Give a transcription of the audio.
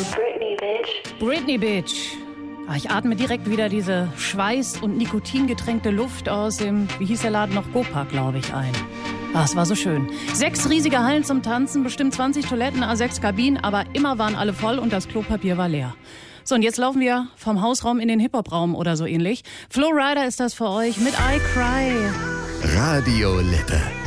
Britney, bitch. Britney, bitch. Ich atme direkt wieder diese Schweiß- und Nikotingetränkte Luft aus dem, wie hieß der Laden noch, Gopa, glaube ich, ein. Es war so schön. 6 riesige Hallen zum Tanzen, bestimmt 20 Toiletten, 6 Kabinen, aber immer waren alle voll und das Klopapier war leer. So, und jetzt laufen wir vom Hausraum in den Hip-Hop-Raum oder so ähnlich. Flo Rida ist das für euch mit I Cry. Radio Lippe.